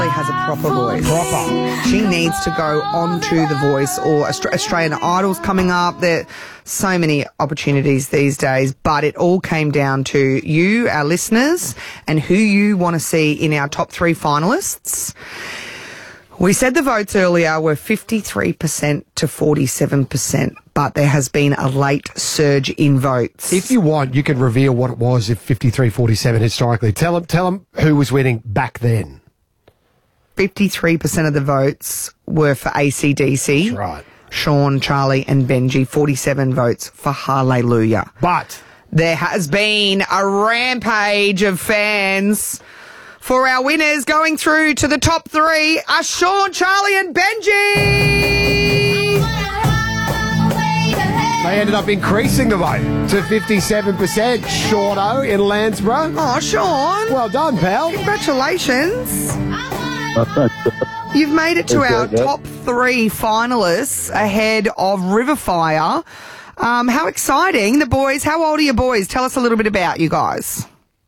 has a proper voice. She needs to go onto The Voice or Australian Idol's coming up. There are so many opportunities these days, but it all came down to you, our listeners, and who you want to see in our top 3 finalists. We said the votes earlier were 53% to 47%, but there has been a late surge in votes. If you want, you can reveal what it was if 53-47 historically. Tell them who was winning back then. 53% of the votes were for AC/DC. That's right. Sean, Charlie and Benji. 47 votes for Hallelujah. But there has been a rampage of fans for our winners going through to the top 3 are Sean, Charlie and Benji. They ended up increasing the vote to 57%. Shauno in Landsborough. Oh, Sean. Well done, pal. Congratulations. You've made it to our top 3 finalists ahead of Riverfire. How exciting. The boys, how old are your boys? Tell us a little bit about you guys.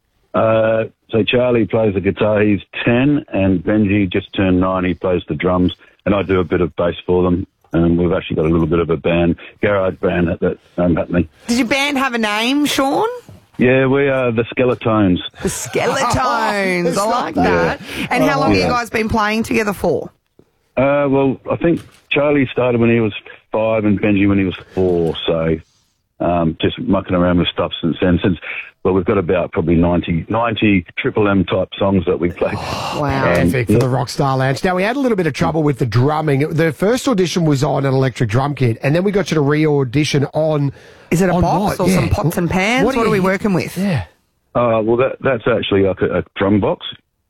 So Charlie plays the guitar, he's 10, and Benji just turned 9, he plays the drums, and I do a bit of bass for them. And we've actually got a little bit of a band, garage band that's happening. Does your band have a name, Sean? Yeah, we are the Skeletones. The Skeletones, I like that. Yeah. And how long have you guys been playing together for? Well, I think Charlie started when he was 5 and Benji when he was 4, so just mucking around with stuff since then. Well, we've got about probably 90 Triple M type songs that we play. Wow. Perfect for the Rockstar Lounge. Now, we had a little bit of trouble with the drumming. The first audition was on an electric drum kit, and then we got you to re-audition on... Is it a box or some pots and pans? What are we working with? Yeah. Well, that's actually like a drum box.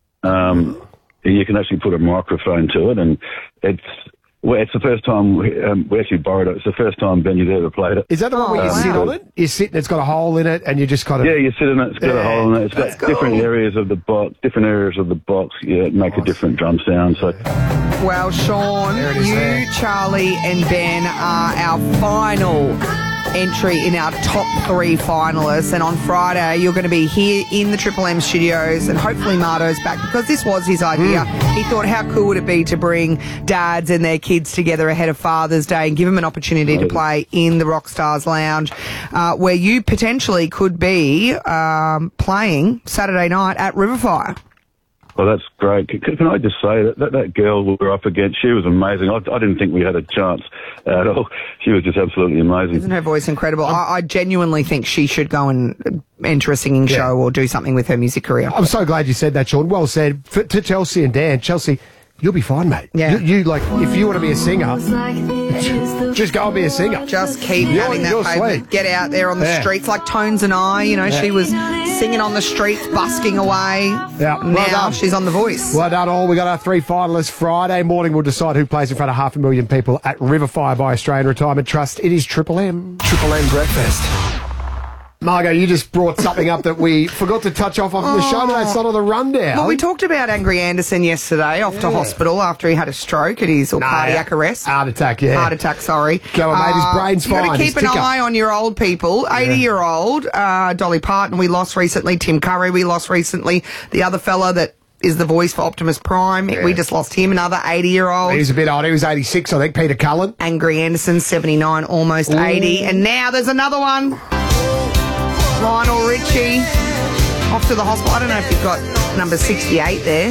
You can actually put a microphone to it, and it's the first time we actually borrowed it. It's the first time Benji's ever played it. Is that the one where you sit on it? You sit and it's got a hole in it and you just kind of... Yeah, you sit in it, it's got a hole in it. It's got different areas of the box. Make a different drum sound. So. Well, Sean, you, Charlie and Ben are our final entry in our top 3 finalists, and on Friday you're going to be here in the Triple M studios, and hopefully Marto's back because this was his idea. He thought, how cool would it be to bring dads and their kids together ahead of Father's Day and give them an opportunity to play in the Rockstars Lounge, where you potentially could be playing Saturday night at Riverfire. Well, that's great. Can I just say that girl we were up against, she was amazing. I didn't think we had a chance at all. She was just absolutely amazing. Isn't her voice incredible? I genuinely think she should go and enter a singing show or do something with her music career. I'm so glad you said that, Sean. Well said. To Chelsea and Dan. Chelsea, you'll be fine, mate. Yeah. You like, if you want to be a singer, just go and be a singer. Just keep having that pavement. Get out there on the streets like Tones and I. You know, she was singing on the streets, busking away. Yeah. Now she's on The Voice. Well done all. We got our 3 finalists. Friday morning we'll decide who plays in front of 500,000 people at Riverfire by Australian Retirement Trust. It is Triple M. Triple M Breakfast. Margot, you just brought something up that we forgot to touch off the show today. It's not on the rundown. Well, we talked about Angry Anderson yesterday, off to hospital after he had a stroke at his cardiac arrest. Heart attack, yeah. Heart attack, sorry. Go on, mate, his brain's fine. You've got to keep an eye on your old people. 80-year-old Dolly Parton we lost recently. Tim Curry we lost recently. The other fella that is the voice for Optimus Prime. Yeah. We just lost him, another 80-year-old. He was a bit old. He was 86, I think, Peter Cullen. Angry Anderson, 79, almost 80. And now there's another one. Lionel Richie off to the hospital. I don't know if you've got number 68 there.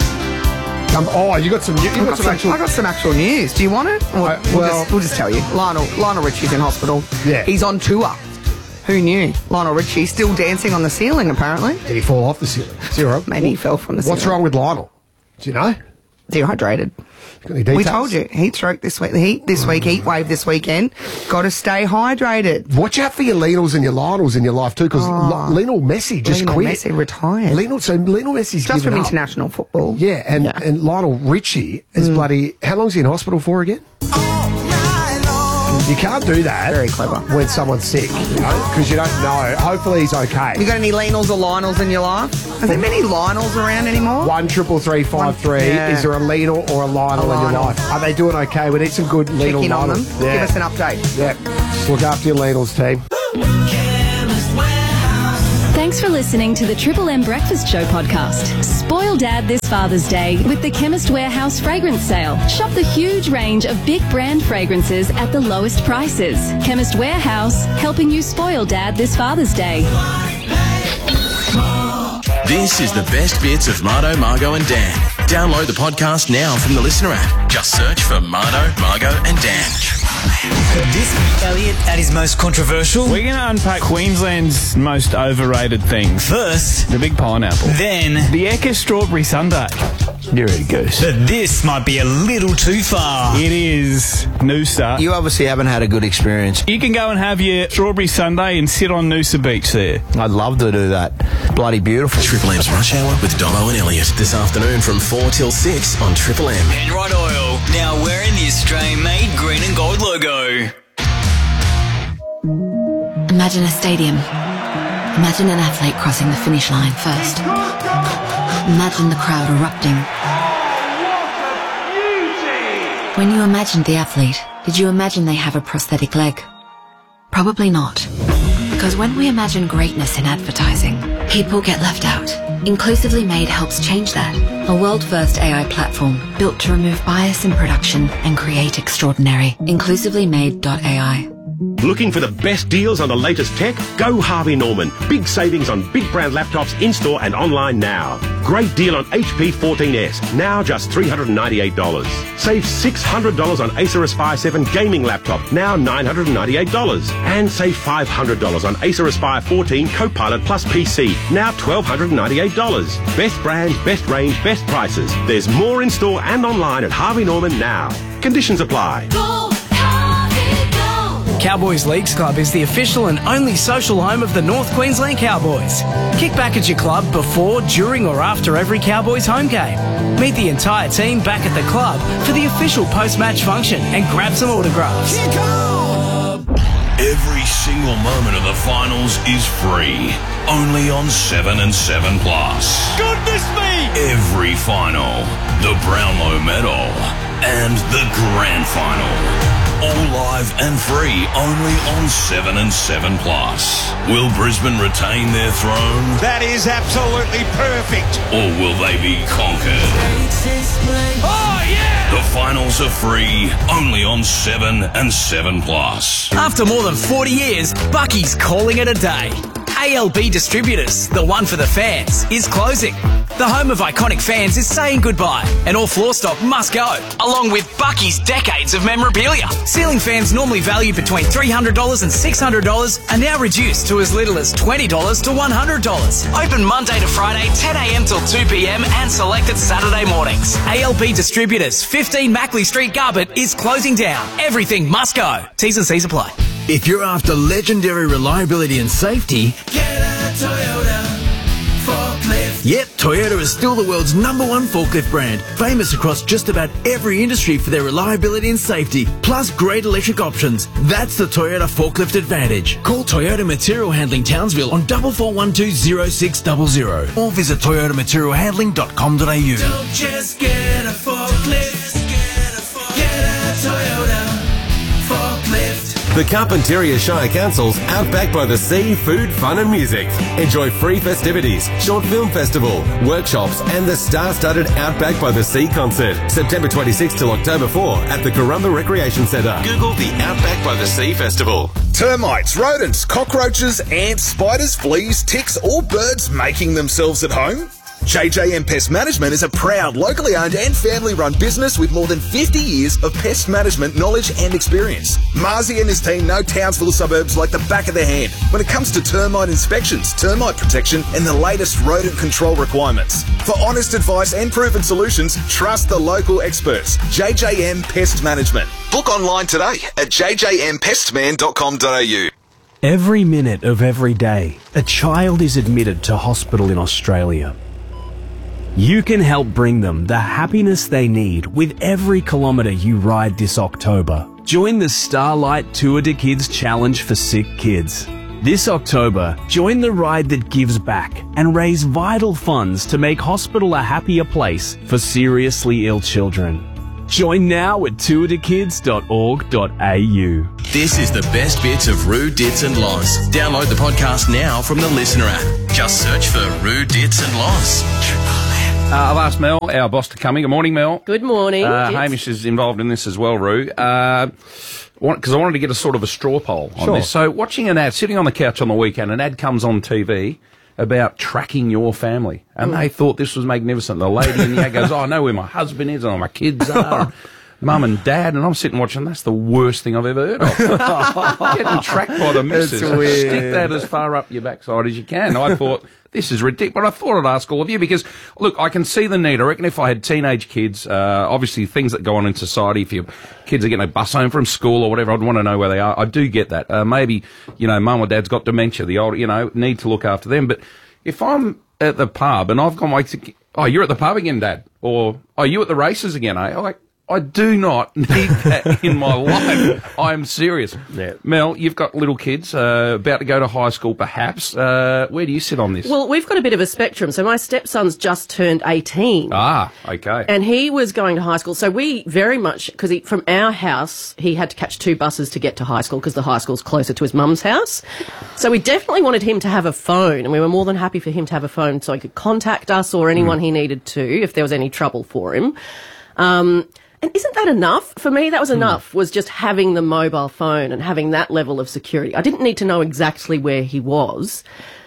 You got some. I got some actual news. Do you want it? Or we'll just tell you. Lionel Richie's in hospital. Yeah, he's on tour. Who knew? Lionel Richie still dancing on the ceiling. Apparently, did he fall off the ceiling? Zero. Maybe he fell from the ceiling. What's wrong with Lionel? Do you know? Dehydrated. We told you. Heat stroke this week. The heat this week. Heat wave this weekend. Got to stay hydrated. Watch out for your Lionels and your Lionels in your life too, because Lionel Messi just quit. Lionel Messi retired. Lionel Messi's just from up. international football. Yeah, and Lionel Richie is bloody. How long's he in hospital for again? You can't do that. Very clever. When someone's sick, because you don't know. Hopefully he's okay. You got any Lionels or Lionels in your life? Are there many Lionels around anymore? 1-333-553. Yeah. Is there a Lionel or a Lionel in your life? Are they doing okay? We need some good Lionel. Check in on them. Yeah. Give us an update. Yeah. Look after your Lionels, team. Thanks for listening to the Triple M Breakfast Show podcast. Spoil Dad this Father's Day with the Chemist Warehouse fragrance sale. Shop the huge range of big brand fragrances at the lowest prices. Chemist Warehouse, helping you spoil Dad this Father's Day. This is the best bits of Marto, Margo and Dan. Download the podcast now from the Listener app. Just search for Marto, Margo and Dan. This Elliot at his most controversial. We're going to unpack Queensland's most overrated things. First, the big pineapple. Then, the Eka strawberry sundae. You're a goose. But this might be a little too far. It is. Noosa. You obviously haven't had a good experience. You can go and have your strawberry sundae and sit on Noosa Beach there. I'd love to do that. Bloody beautiful. Triple M's Rush Hour with Damo and Elliot this afternoon from 4 till 6 on Triple M. Penrite Oil, now wearing the Australian-made green and gold logo. Imagine a stadium. Imagine an athlete crossing the finish line first. Imagine the crowd erupting. When you imagined the athlete, did you imagine they have a prosthetic leg? Probably not. Because when we imagine greatness in advertising, people get left out. Inclusively Made helps change that. A world-first AI platform built to remove bias in production and create extraordinary. InclusivelyMade.ai. Looking for the best deals on the latest tech? Go Harvey Norman. Big savings on big brand laptops in-store and online now. Great deal on HP 14S, now just $398. Save $600 on Acer Aspire 7 gaming laptop, now $998. And save $500 on Acer Aspire 14 Copilot Plus PC, now $1,298. Best brands, best range, best prices. There's more in-store and online at Harvey Norman now. Conditions apply. Cowboys Leagues Club is the official and only social home of the North Queensland Cowboys. Kick back at your club before, during or after every Cowboys home game. Meet the entire team back at the club for the official post-match function and grab some autographs. Every single moment of the finals is free. Only on 7 and 7 Plus. Goodness me! Every final, the Brownlow Medal, and the Grand Final. All live and free, only on 7 and 7 Plus. Will Brisbane retain their throne? That is absolutely perfect. Or will they be conquered? Oh, yeah! The finals are free, only on 7 and 7 Plus. After more than 40 years, Bucky's calling it a day. ALB Distributors, the one for the fans, is closing. The home of iconic fans is saying goodbye, and all floor stock must go, along with Bucky's decades of memorabilia. Ceiling fans normally valued between $300 and $600 are now reduced to as little as $20 to $100. Open Monday to Friday, 10 a.m. till 2 p.m. and selected Saturday mornings. ALB Distributors, 15 Mackley Street, Garbutt, is closing down. Everything must go. T's and C's apply. If you're after legendary reliability and safety, Get a Toyota forklift. yep, Toyota is still the world's #1 forklift brand, famous across just about every industry for their reliability and safety, plus great electric options. That's the Toyota Forklift Advantage. Call Toyota Material Handling Townsville on 44120600 or visit toyotamaterialhandling.com.au. Don't just get a forklift. Get a Toyota forklift. The Carpentaria Shire Council's Outback by the Sea Food, Fun and Music. Enjoy free festivities, short film festival, workshops and the star-studded Outback by the Sea concert. September 26 till October 4 at the Corumba Recreation Centre. Google the Outback by the Sea Festival. Termites, rodents, cockroaches, ants, spiders, fleas, ticks or birds making themselves at home? JJM Pest Management is a proud, locally owned and family-run business with more than 50 years of pest management knowledge and experience. Marzi and his team know Townsville suburbs like the back of their hand when it comes to termite inspections, termite protection and the latest rodent control requirements. For honest advice and proven solutions, trust the local experts. JJM Pest Management. Book online today at jjmpestman.com.au. Every minute of every day, a child is admitted to hospital in Australia. You can help bring them the happiness they need with every kilometre you ride this October. Join the Starlight Tour de Kids Challenge for sick kids. This October, join the ride that gives back and raise vital funds to make hospital a happier place for seriously ill children. Join now at tourdekids.org.au. this is the best bits of Roo, Dits and Loz. Download the podcast now from the Listener app. Just search for Roo, Dits and Loz. I've asked Mel, our boss, to come in. Good morning, Mel. Good morning. Hamish is involved in this as well, Roo. Because I wanted to get a sort of a straw poll on Sure. this. So watching an ad, sitting on the couch on the weekend, an ad comes on TV about tracking your family. And they thought this was magnificent. The lady in the ad goes, I know where my husband is and where my kids are. Mum and Dad, and I'm sitting watching, that's the worst thing I've ever heard of. Getting tracked by the missus. That's weird. Stick that as far up your backside as you can. I thought, this is ridiculous. But I thought I'd ask all of you because, look, I can see the need. I reckon if I had teenage kids, obviously things that go on in society, if your kids are getting a bus home from school or whatever, I'd want to know where they are. I do get that. Maybe, mum or dad's got dementia, the older, need to look after them. But if I'm at the pub and I've gone, oh, you're at the pub again, Dad? Or, oh, you at the races again, eh? I do not need that in my life. I'm serious. Yeah. Mel, you've got little kids about to go to high school, perhaps. Where do you sit on this? Well, we've got a bit of a spectrum. So my stepson's just turned 18. Ah, okay. And he was going to high school. So we very much, because from our house, he had to catch 2 buses to get to high school because the high school's closer to his mum's house. So we definitely wanted him to have a phone, and we were more than happy for him to have a phone so he could contact us or anyone he needed to if there was any trouble for him. And isn't that enough? For me, that was enough, was just having the mobile phone and having that level of security. I didn't need to know exactly where he was.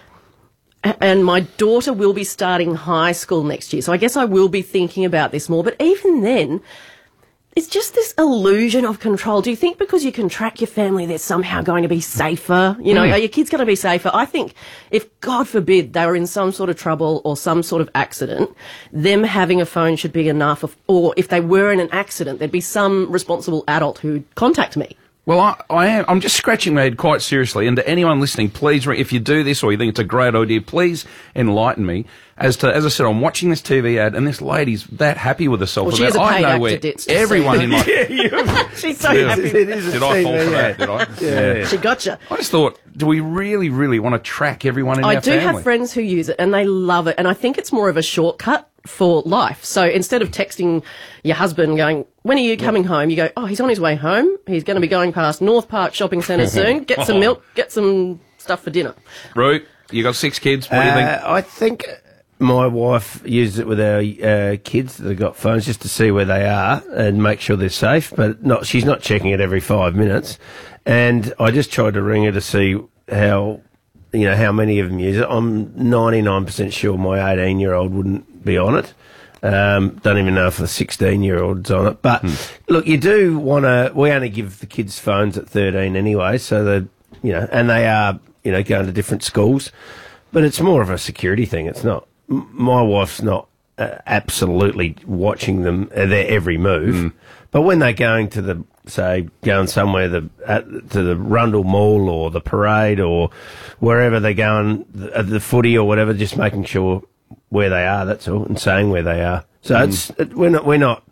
And my daughter will be starting high school next year, so I guess I will be thinking about this more. But even then, it's just this illusion of control. Do you think because you can track your family, they're somehow going to be safer? Are your kids going to be safer? I think if, God forbid, they were in some sort of trouble or some sort of accident, them having a phone should be enough. Or if they were in an accident, there'd be some responsible adult who'd contact me. Well, I'm just scratching my head quite seriously. And to anyone listening, please, if you do this or you think it's a great idea, please enlighten me as I said, I'm watching this TV ad and this lady's that happy with herself. Well, she is a paid actor, Ditz, everyone in my... She's so happy. Did I fall for that, did I? Yeah. She gotcha. I just thought, do we really, really want to track everyone in our family? I do have friends who use it and they love it. And I think it's more of a shortcut for life. So instead of texting your husband going, when are you coming home? You go, oh, he's on his way home. He's going to be going past North Park Shopping Centre soon. Get some milk, get some stuff for dinner. Roo, you got 6 kids. What do you think? I think my wife uses it with our kids that have got phones just to see where they are and make sure they're safe, but she's not checking it every 5 minutes. And I just tried to ring her to see how many of them use it. I'm 99% sure my 18-year-old wouldn't be on it. Don't even know if the 16-year-old's on it. But look, you do want to. We only give the kids phones at 13 anyway, so and they are going to different schools. But it's more of a security thing. It's not. My wife's not absolutely watching them their every move. But when they're going to going somewhere to the Rundle Mall or the parade or wherever they're going, the footy or whatever, just making sure where they are, that's all, and saying where they are. So we're not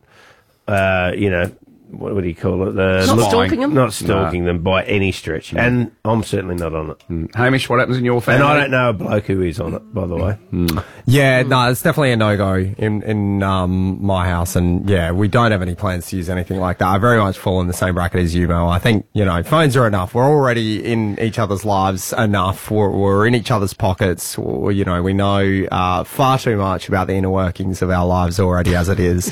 what do you call it? Not stalking them? Not stalking them by any stretch. And I'm certainly not on it. Hamish, what happens in your family? And I don't know a bloke who is on it, by the way. Yeah, no, it's definitely a no-go in my house. And, yeah, we don't have any plans to use anything like that. I very much fall in the same bracket as you, Mel. I think, phones are enough. We're already in each other's lives enough. We're in each other's pockets. We know far too much about the inner workings of our lives already as it is.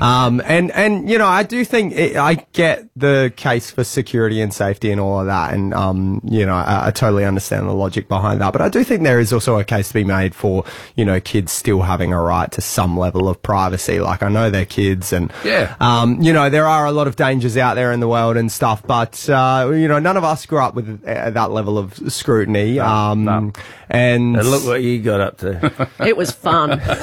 I do think I get the case for security and safety and all of that, and I totally understand the logic behind that. But I do think there is also a case to be made for kids still having a right to some level of privacy. Like, I know they're kids, and there are a lot of dangers out there in the world and stuff. But none of us grew up with that level of scrutiny. And look what you got up to. It was fun. And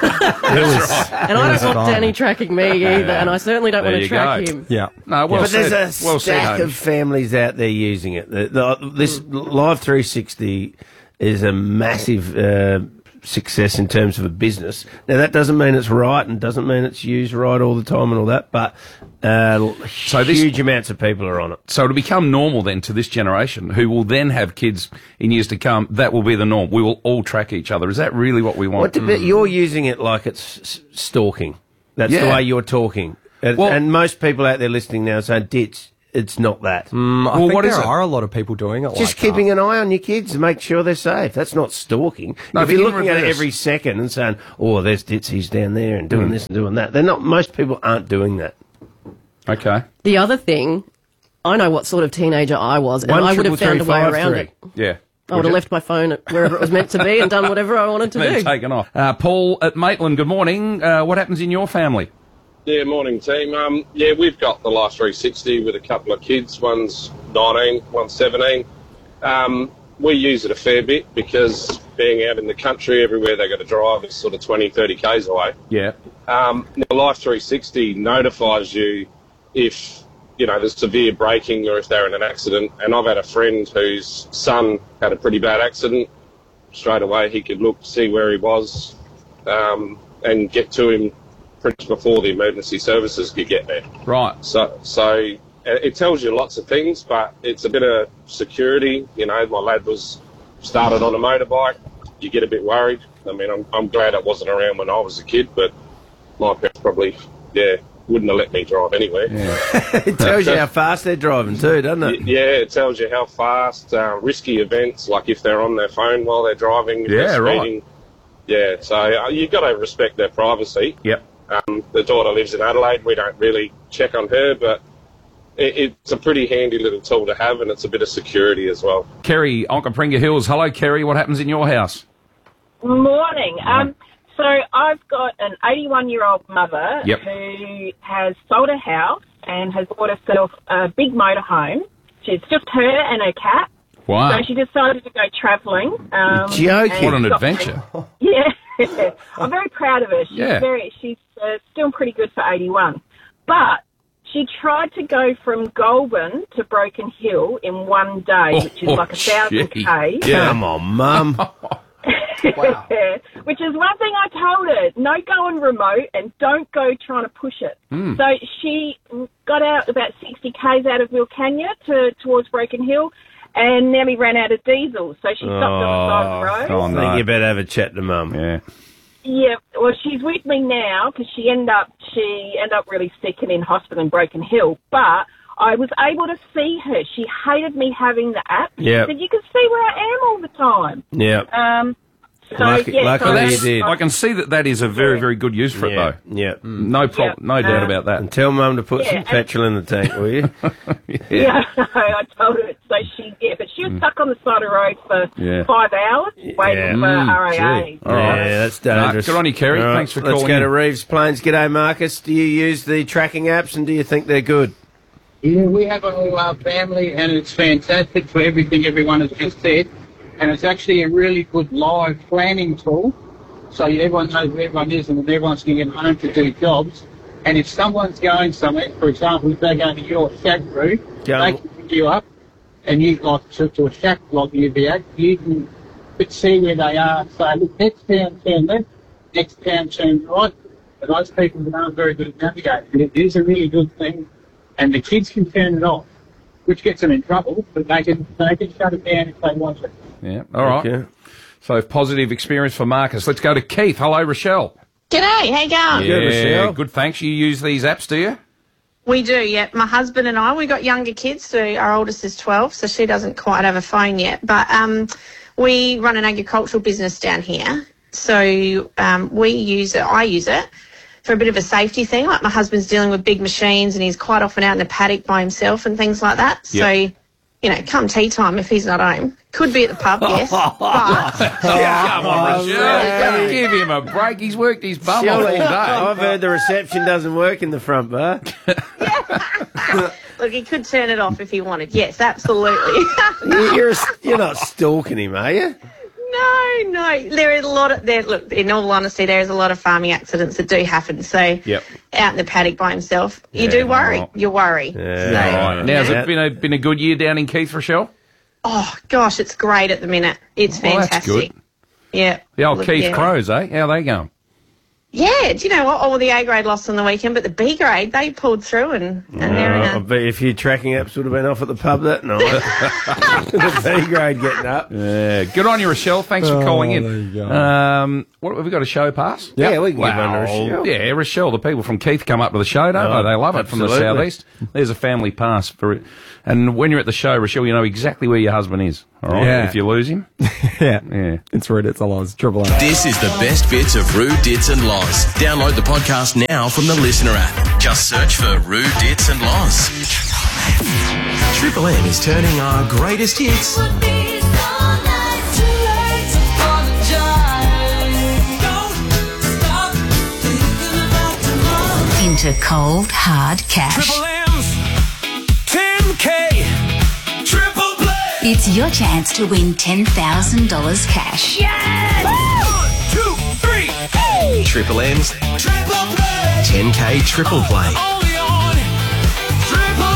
I don't want Danny tracking me either, and I certainly don't want to track him. Yeah. No, but there's a stack of families out there using it. This Live 360 is a massive success in terms of a business. Now, that doesn't mean it's right and doesn't mean it's used right all the time and all that, but huge amounts of people are on it. So to become normal then to this generation, who will then have kids in years to come, that will be the norm. We will all track each other. Is that really what we want? You're using it like it's stalking. That's the way you're talking. And most people out there listening now are saying, Ditz, it's not that. I think there are a lot of people doing it. Just keeping an eye on your kids and make sure they're safe. That's not stalking. No, if but you're in looking at it reverse. every second and saying, "Oh, there's Ditsy's down there and doing this and doing that," they're not. Most people aren't doing that. Okay. The other thing, I know what sort of teenager I was, and I would have found a way around it. Yeah. I would have left my phone wherever it was meant to be and done whatever I wanted to Then do. taken off. Paul at Maitland, good morning. What happens in your family? Yeah, morning team. Yeah, we've got the Life 360 with a couple of kids. One's 19, one's 17. We use it a fair bit because being out in the country, everywhere they got to drive is sort of 20, 30 k's away. Yeah. Now, Life 360 notifies you if, you know, there's severe braking or if they're in an accident. And I've had a friend whose son had a pretty bad accident. Straight away, he could look, see where he was, and get to him pretty much before the emergency services could get there. Right. So it tells you lots of things, but it's a bit of security. You know, my lad was started on a motorbike. You get a bit worried. I mean, I'm glad it wasn't around when I was a kid, but my parents probably, wouldn't have let me drive anywhere. It tells you how fast they're driving too, doesn't it? Yeah, it tells you how fast, risky events, like if they're on their phone while they're driving, if they're speeding. Right. Yeah, so you've got to respect their privacy. Yep. The daughter lives in Adelaide. We don't really check on her, but it's a pretty handy little tool to have, and it's a bit of security as well. Kerry, Onkaparinga Hills. Hello, Kerry. What happens in your house? Morning. So I've got an 81-year-old mother Yep. who has sold a house and has bought herself a big motorhome. It's just her and her cat. Wow. So she decided to go travelling. Joking. What an adventure. Yeah. I'm very proud of her. She's Yeah. she's still pretty good for 81. But she tried to go from Goulburn to Broken Hill in one day, which is like 1,000 k's. Come on, Mum. Which is one thing I told her, no going remote and don't go trying to push it. Mm. So she got out about 60 k's out of Wilcannia towards Broken Hill and nearly ran out of diesel. So she stopped on the side of the road. I think you better have a chat to Mum. Yeah. Yeah, well, she's with me now because she ended up really sick and in hospital in Broken Hill. But I was able to see her. She hated me having the app. Yep. She said, you can see where I am all the time. Yeah. So, Luckily you did. I can see that is a very, very good use for it, though. Yeah. No problem. No doubt about that. And tell Mum to put some petrol in the tank, will you? Yeah, I told her. So but she was stuck on the side of the road for 5 hours waiting for RAA. All right. Yeah, that's dangerous. Good on you, Kerry. All right, Thanks for let's calling go in. to Reeves Plains. G'day, Marcus. Do you use the tracking apps and do you think they're good? Yeah, we have a whole family, and it's fantastic for everything everyone has just said. And it's actually a really good live planning tool. So everyone knows where everyone is and everyone's going to get home to do jobs. And if someone's going somewhere, for example, if they're going to your shack route, they can pick you up and you like to a shack block you'd be at, you can see where they are. Say, look, next town turn left, next town turn right. But those people aren't very good at navigating. It is a really good thing. And the kids can turn it off, which gets them in trouble, but they can shut it down if they want to. Yeah, all right. Okay. So, positive experience for Marcus. Let's go to Keith. Hello, Rochelle. G'day, how you going? Yeah, good, thanks. You use these apps, do you? We do, yeah. My husband and I, we got younger kids, so our oldest is 12, so she doesn't quite have a phone yet. But we run an agricultural business down here, so we use it, I use it, for a bit of a safety thing. Like my husband's dealing with big machines and he's quite often out in the paddock by himself and things like that. So, you know, come tea time if he's not home. Could be at the pub, yes. But Come on, Rochelle. Give him a break. He's worked his bum off all day. I've heard the reception doesn't work in the front bar. look, he could turn it off if he wanted. Yes, absolutely. You're not stalking him, are you? No. There is a lot of look. In all honesty, there is a lot of farming accidents that do happen. So, out in the paddock by himself, you do worry. Right. You worry. Right. Now, has it been a good year down in Keith, Rochelle? Oh gosh, it's great at the minute. It's fantastic. That's good. Yeah. The old Keith Crows, eh? How are they going? Yeah, do you know what? All the A grade lost on the weekend, but the B grade, they pulled through and they're in I bet if your tracking apps would have been off at the pub that night. The B grade getting up. Yeah, good on you, Rochelle. Thanks for calling in. there you go. What have we got a show pass? Yeah, we can give one to Rochelle. Yeah, Rochelle. The people from Keith come up to the show, don't they? They love it from the southeast. There's a family pass for it. And when you're at the show, Rochelle, you know exactly where your husband is. All right, Yeah. if you lose him. Yeah. It's Rude, it's a Loz. Triple M. This is the best bits of Rude, Dits and Loz. Download the podcast now from the Listener app. Just search for Rude, Dits and Loz. Triple M is turning our greatest hits into cold, hard cash. Triple M's 10K Triple Play. It's your chance to win $10,000 cash. Yes! 1, 2, 3, hey! Triple M's Triple Play. 10K Triple Play. Only on Triple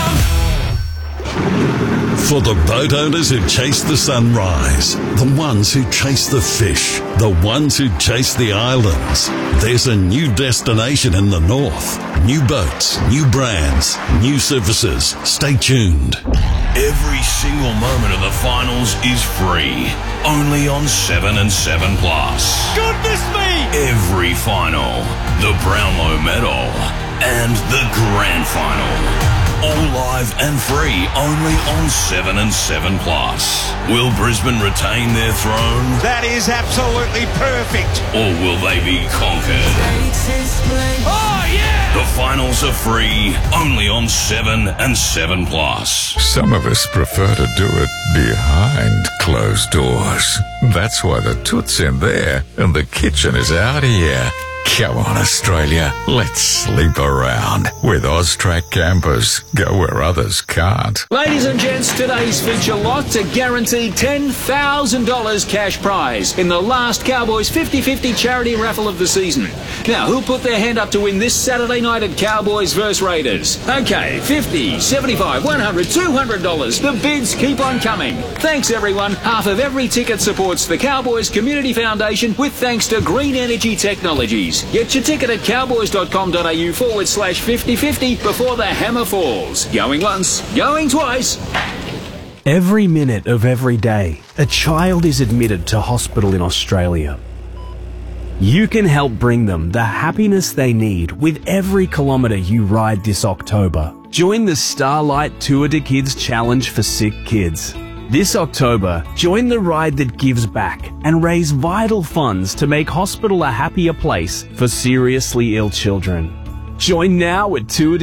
M. For the boat owners who chase the sunrise, the ones who chase the fish, the ones who chase the islands, there's a new destination in the north. New boats, new brands, new services. Stay tuned. Every single moment of the finals is free. Only on 7 and 7 Plus. Goodness me! Every final, the Brownlow Medal, and the Grand Final. All live and free, only on 7 and 7 Plus. Will Brisbane retain their throne? That is absolutely perfect. Or will they be conquered? Oh, yeah! The finals are free, only on 7 and 7 Plus. Some of us prefer to do it behind closed doors. That's why the toot's in there and the kitchen is out here. Come on, Australia. Let's sleep around. With Austrac campers, go where others can't. Ladies and gents, today's feature locked a guaranteed $10,000 cash prize in the last Cowboys 50-50 charity raffle of the season. Now, who'll put their hand up to win this Saturday night at Cowboys vs Raiders? Okay, $50, $75, $100, $200. The bids keep on coming. Thanks, everyone. Half of every ticket supports the Cowboys Community Foundation with thanks to Green Energy Technologies. Get your ticket at cowboys.com.au/50-50 before the hammer falls. Going once, going twice. Every minute of every day, a child is admitted to hospital in Australia. You can help bring them the happiness they need with every kilometre you ride this October. Join the Starlight Tour de Kids Challenge for sick kids. This October, join the ride that gives back and raise vital funds to make hospital a happier place for seriously ill children. Join now at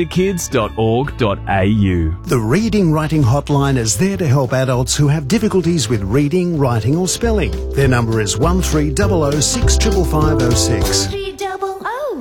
tourdekids.org.au. The Reading Writing Hotline is there to help adults who have difficulties with reading, writing or spelling. Their number is 1300 65506. 300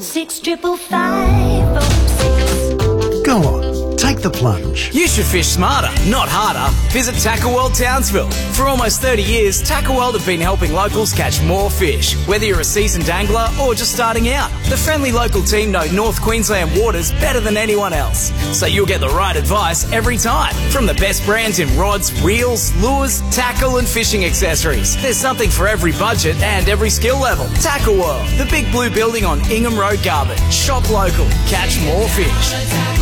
65506. Go on, take the plunge. You should fish smarter, not harder. Visit Tackle World Townsville. For almost 30 years, Tackle World have been helping locals catch more fish. Whether you're a seasoned angler or just starting out, the friendly local team know North Queensland waters better than anyone else. So you'll get the right advice every time. From the best brands in rods, reels, lures, tackle and fishing accessories. There's something for every budget and every skill level. Tackle World, the big blue building on Ingham Road, Garbutt. Shop local, catch more fish.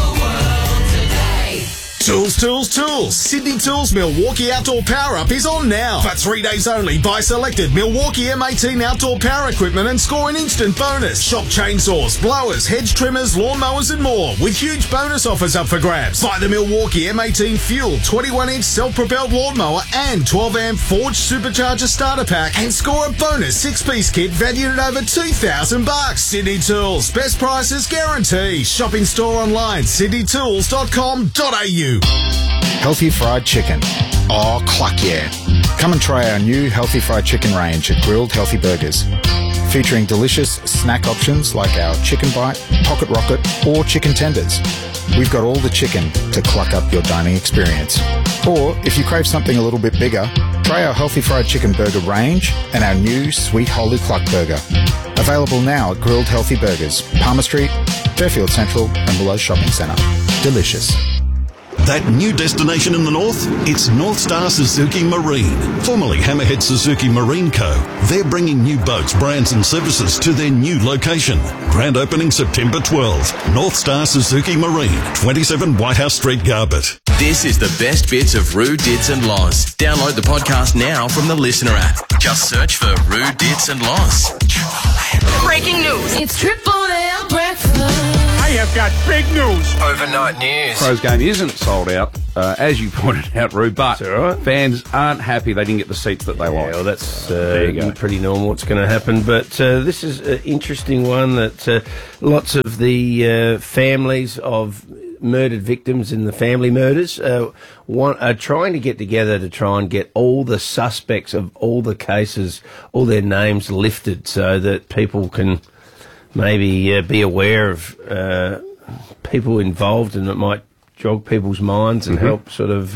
Tools, tools, tools. Sydney Tools Milwaukee Outdoor Power Up is on now. For 3 days only, buy selected Milwaukee M18 outdoor power equipment and score an instant bonus. Shop chainsaws, blowers, hedge trimmers, lawnmowers and more with huge bonus offers up for grabs. Buy the Milwaukee M18 Fuel 21-inch self-propelled lawnmower and 12-amp forged supercharger starter pack and score a bonus 6-piece kit valued at over $2,000. Sydney Tools. Best prices guaranteed. Shop in store online, sydneytools.com.au. Healthy fried chicken. Oh, cluck yeah. Come and try our new Healthy Fried Chicken range at Grilled Healthy Burgers. Featuring delicious snack options like our chicken bite, pocket rocket or chicken tenders. We've got all the chicken to cluck up your dining experience. Or if you crave something a little bit bigger, try our Healthy Fried Chicken Burger range and our new Sweet Holy Cluck Burger. Available now at Grilled Healthy Burgers, Palmer Street, Fairfield Central and Willows Shopping Centre. Delicious. That new destination in the north? It's North Star Suzuki Marine, formerly Hammerhead Suzuki Marine Co. They're bringing new boats, brands and services to their new location. Grand opening September 12th. North Star Suzuki Marine, 27 Whitehouse Street, Garbett. This is the best bits of Roo, Dits and Loz. Download the podcast now from the Listener app. Just search for Roo, Dits and Loz. Breaking news. It's Triple M breakfast. I have got big news. Overnight news. Crows game isn't sold out, as you pointed out, Roo, but fans aren't happy they didn't get the seats that they want. Well, that's pretty normal what's going to happen. But this is an interesting one that lots of the families of murdered victims in the family murders are trying to get together to try and get all the suspects of all the cases, all their names lifted so that people can maybe be aware of people involved, and it might jog people's minds and help sort of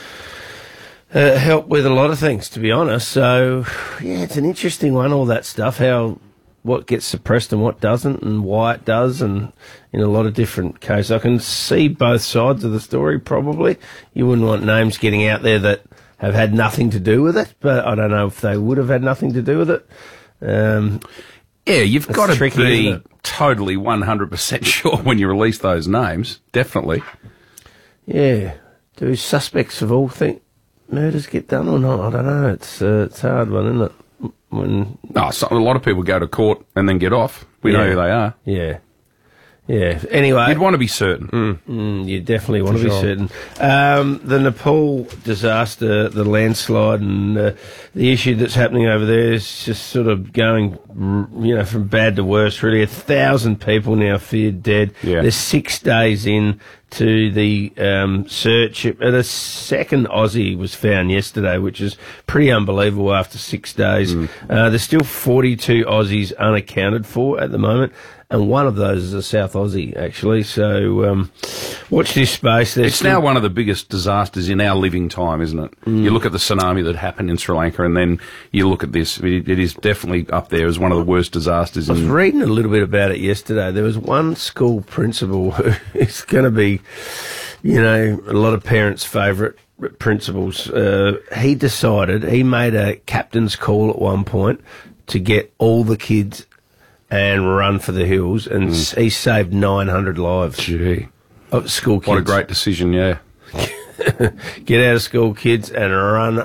help with a lot of things, to be honest. So, yeah, it's an interesting one, all that stuff, what gets suppressed and what doesn't, and why it does, and in a lot of different cases. I can see both sides of the story, probably. You wouldn't want names getting out there that have had nothing to do with it, but I don't know if they would have had nothing to do with it. Yeah, you've got to be totally 100% sure when you release those names, definitely. Yeah. Do suspects of all murders get done or not? I don't know. It's a hard one, isn't it? A lot of people go to court and then get off. We know who they are. Yeah. Yeah. Anyway, you'd want to be certain. You definitely want to be certain. The Nepal disaster, the landslide, and the issue that's happening over there is just sort of going, from bad to worse. Really, 1,000 people now feared dead. Yeah. They're 6 days in to the search. A second Aussie was found yesterday, which is pretty unbelievable after 6 days. There's still 42 Aussies unaccounted for at the moment, and one of those is a South Aussie, actually. So watch this space. It's now one of the biggest disasters in our living time, isn't it? You look at the tsunami that happened in Sri Lanka, and then you look at this. It is definitely up there as one of the worst disasters. I was reading a little bit about it yesterday. There was one school principal who is going to be, a lot of parents' favourite principals. He made a captain's call at one point to get all the kids and run for the hills, and he saved 900 lives. Gee. Of school kids. What a great decision, yeah. Get out of school, kids, and run.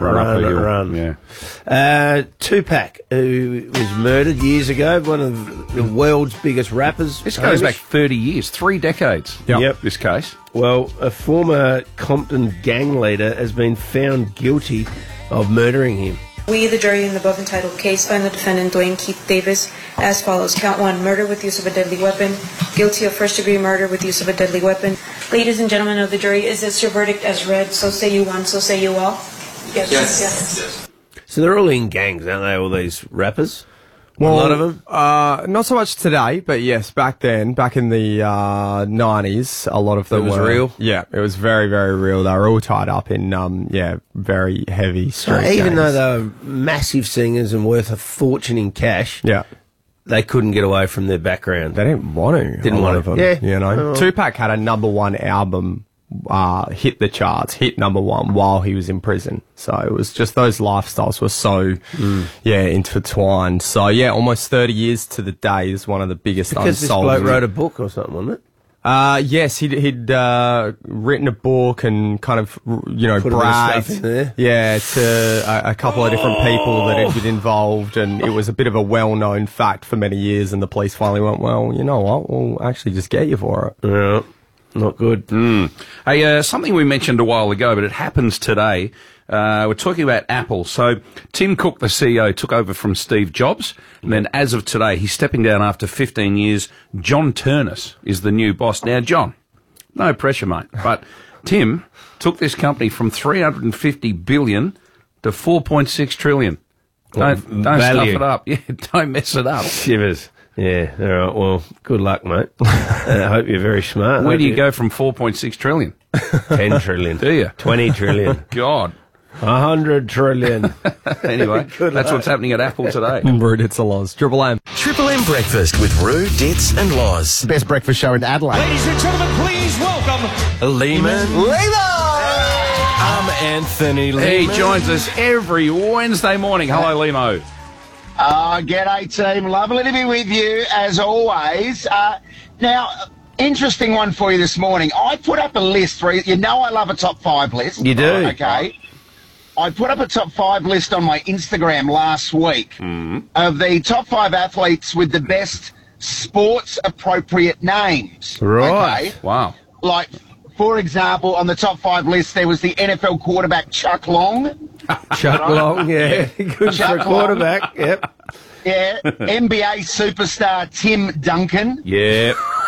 Yeah. Tupac, who was murdered years ago, one of the world's biggest rappers. This goes back 30 years, 3 decades. Yep. This case. Well, a former Compton gang leader has been found guilty of murdering him. We, the jury in the above entitled case, find the defendant Dwayne Keith Davis as follows. Count 1, murder with use of a deadly weapon. Guilty of first-degree murder with use of a deadly weapon. Ladies and gentlemen of the jury, is this your verdict as read? So say you one, so say you all? Yes. So they're all in gangs, aren't they, all these rappers? Well, a lot of them? Not so much today, but yes, back then, back in the 90s, a lot of them was were real? Yeah, it was very, very real. They were all tied up in, very heavy street So even gangs. though they were massive singers and worth a fortune in cash, they couldn't get away from their background. They didn't want to. Didn't a lot want of to. them. Yeah. You know, Tupac had a #1 album hit the charts, hit #1 while he was in prison. So it was just those lifestyles were so, intertwined. So yeah, almost 30 years to the day is one of the biggest Because unsolved. this bloke wrote a book or something, wasn't it? Yes, he'd written a book and kind of, Put a bit of bragged, stuff in there. to a couple of different people that had been involved, and it was a bit of a well-known fact for many years, and the police finally went, well, you know what, we'll actually just get you for it. Yeah. Not good. Hey, something we mentioned a while ago, but it happens today. We're talking about Apple. So Tim Cook, the CEO, took over from Steve Jobs. And then as of today, he's stepping down after 15 years. John Ternus is the new boss. Now, John, no pressure, mate. But Tim took this company from $350 billion to $4.6 trillion. Don't stuff it up. Yeah, don't mess it up. Shivers. Yeah, all right. Well, good luck, mate. I hope you're very smart. Where do you go from 4.6 trillion? 10 trillion. Do you? 20 trillion. God. 100 trillion. Anyway, that's what's happening at Apple today. Roo, Dits and Loz. Triple M. Triple M breakfast with Roo, Dits and Loz. Best breakfast show in Adelaide. Ladies and gentlemen, please welcome Lehman. Lehman. Anthony He Lehman. joins us every Wednesday morning. Hello, Lemo. G'day, team. Lovely to be with you, as always. Now, interesting one for you this morning. I put up a list. You know I love a top 5 list. You do. Okay. I put up a top 5 list on my Instagram last week of the top 5 athletes with the best sports-appropriate names. Right. Okay? Wow. Like, for example, on the top 5 list, there was the NFL quarterback Chuck Long. Chuck Long, yeah. Good Chuck for a quarterback, yep. Yeah. NBA superstar Tim Duncan. Yeah.